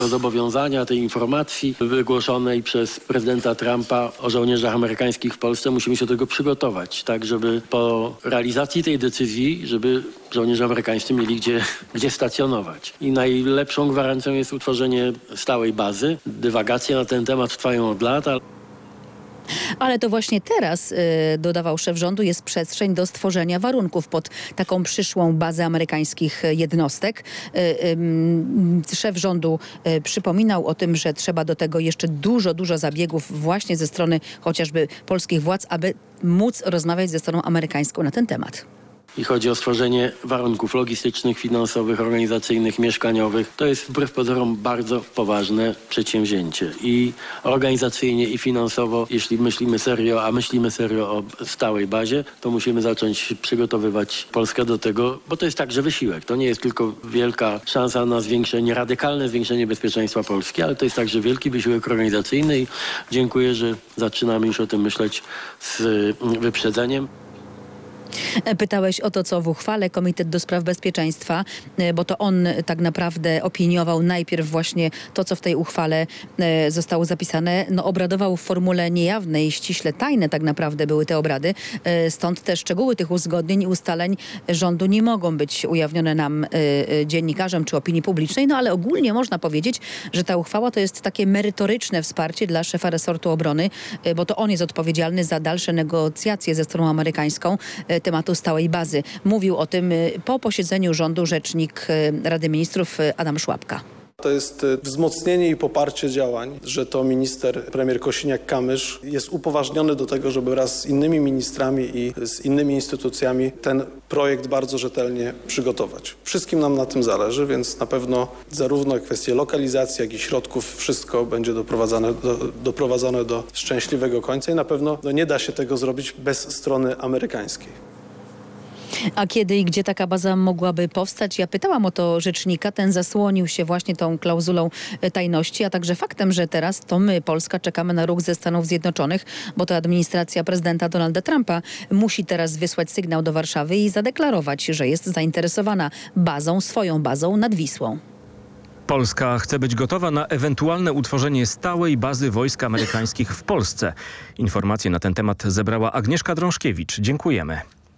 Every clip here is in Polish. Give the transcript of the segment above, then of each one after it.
zobowiązania tej informacji wygłoszonej przez prezydenta Trumpa o żołnierzach amerykańskich w Polsce musimy się do tego przygotować, tak żeby po realizacji tej decyzji, żeby żołnierze amerykańscy mieli gdzie stacjonować. I najlepszą gwarancją jest utworzenie stałej bazy. Dywagacje na ten temat trwają od lat, Ale to właśnie teraz, dodawał szef rządu, jest przestrzeń do stworzenia warunków pod taką przyszłą bazę amerykańskich jednostek. Szef rządu przypominał o tym, że trzeba do tego jeszcze dużo zabiegów właśnie ze strony chociażby polskich władz, aby móc rozmawiać ze stroną amerykańską na ten temat. I chodzi o stworzenie warunków logistycznych, finansowych, organizacyjnych, mieszkaniowych. To jest wbrew pozorom bardzo poważne przedsięwzięcie. I organizacyjnie, i finansowo, jeśli myślimy serio, a myślimy serio o stałej bazie, to musimy zacząć przygotowywać Polskę do tego, bo to jest także wysiłek. To nie jest tylko wielka szansa na zwiększenie, radykalne zwiększenie bezpieczeństwa Polski, ale to jest także wielki wysiłek organizacyjny i dziękuję, że zaczynamy już o tym myśleć z wyprzedzeniem. Pytałeś o to, co w uchwale Komitet do Spraw Bezpieczeństwa, bo to on tak naprawdę opiniował najpierw właśnie to, co w tej uchwale zostało zapisane. No, obradował w formule niejawnej, ściśle tajne tak naprawdę były te obrady. Stąd te szczegóły tych uzgodnień i ustaleń rządu nie mogą być ujawnione nam, dziennikarzom czy opinii publicznej. No ale ogólnie można powiedzieć, że ta uchwała to jest takie merytoryczne wsparcie dla szefa resortu obrony, bo to on jest odpowiedzialny za dalsze negocjacje ze stroną amerykańską tematu stałej bazy. Mówił o tym po posiedzeniu rządu rzecznik Rady Ministrów Adam Szłapka. To jest wzmocnienie i poparcie działań, że to premier Kosiniak-Kamysz jest upoważniony do tego, żeby wraz z innymi ministrami i z innymi instytucjami ten projekt bardzo rzetelnie przygotować. Wszystkim nam na tym zależy, więc na pewno zarówno kwestie lokalizacji, jak i środków, wszystko będzie doprowadzone do szczęśliwego końca i na pewno nie da się tego zrobić bez strony amerykańskiej. A kiedy i gdzie taka baza mogłaby powstać? Ja pytałam o to rzecznika, ten zasłonił się właśnie tą klauzulą tajności, a także faktem, że teraz to my, Polska, czekamy na ruch ze Stanów Zjednoczonych, bo to administracja prezydenta Donalda Trumpa musi teraz wysłać sygnał do Warszawy i zadeklarować, że jest zainteresowana swoją bazą nad Wisłą. Polska chce być gotowa na ewentualne utworzenie stałej bazy wojsk amerykańskich w Polsce. Informacje na ten temat zebrała Agnieszka Drążkiewicz. Dziękujemy.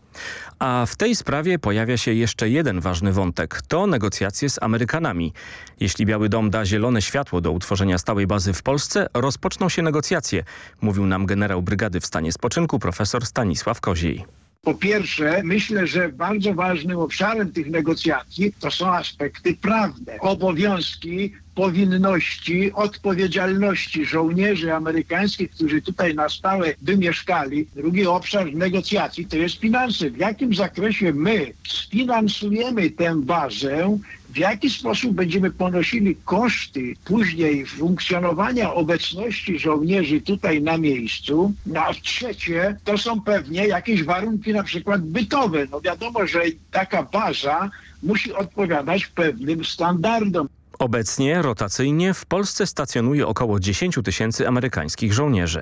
A w tej sprawie pojawia się jeszcze jeden ważny wątek. To negocjacje z Amerykanami. Jeśli Biały Dom da zielone światło do utworzenia stałej bazy w Polsce, rozpoczną się negocjacje, mówił nam generał brygady w stanie spoczynku profesor Stanisław Koziej. Po pierwsze, myślę, że bardzo ważnym obszarem tych negocjacji to są aspekty prawne. Obowiązki, powinności, odpowiedzialności żołnierzy amerykańskich, którzy tutaj na stałe by mieszkali. Drugi obszar negocjacji to jest finanse. W jakim zakresie my sfinansujemy tę bazę, w jaki sposób będziemy ponosili koszty później funkcjonowania obecności żołnierzy tutaj na miejscu. No a trzecie, to są pewnie jakieś warunki na przykład bytowe. No wiadomo, że taka baza musi odpowiadać pewnym standardom. Obecnie rotacyjnie w Polsce stacjonuje około 10 000 amerykańskich żołnierzy.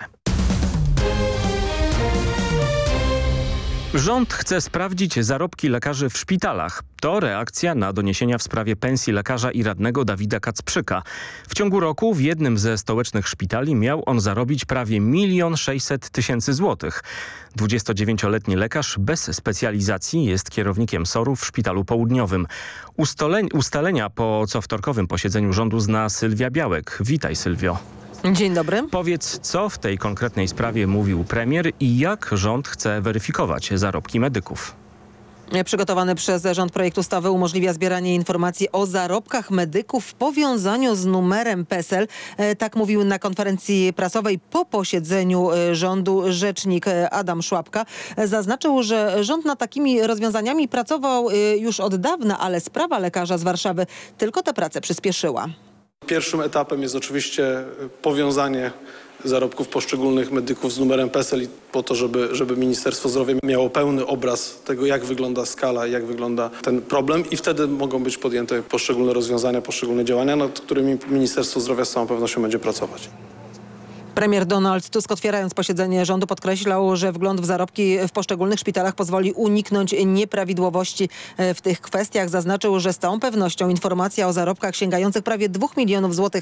Rząd chce sprawdzić zarobki lekarzy w szpitalach. To reakcja na doniesienia w sprawie pensji lekarza i radnego Dawida Kacprzyka. W ciągu roku w jednym ze stołecznych szpitali miał on zarobić prawie 1 600 000 złotych. 29-letni lekarz bez specjalizacji jest kierownikiem SOR-u w Szpitalu Południowym. Ustalenia po cowtorkowym posiedzeniu rządu zna Sylwia Białek. Witaj, Sylwio. Dzień dobry. Powiedz, co w tej konkretnej sprawie mówił premier i jak rząd chce weryfikować zarobki medyków. Przygotowany przez rząd projekt ustawy umożliwia zbieranie informacji o zarobkach medyków w powiązaniu z numerem PESEL. Tak mówił na konferencji prasowej po posiedzeniu rządu rzecznik Adam Szłapka. Zaznaczył, że rząd nad takimi rozwiązaniami pracował już od dawna, ale sprawa lekarza z Warszawy tylko tę pracę przyspieszyła. Pierwszym etapem jest oczywiście powiązanie zarobków poszczególnych medyków z numerem PESEL po to, żeby Ministerstwo Zdrowia miało pełny obraz tego, jak wygląda skala, jak wygląda ten problem i wtedy mogą być podjęte poszczególne rozwiązania, poszczególne działania, nad którymi Ministerstwo Zdrowia z całą pewnością będzie pracować. Premier Donald Tusk, otwierając posiedzenie rządu, podkreślał, że wgląd w zarobki w poszczególnych szpitalach pozwoli uniknąć nieprawidłowości w tych kwestiach. Zaznaczył, że z całą pewnością informacja o zarobkach sięgających prawie 2 milionów złotych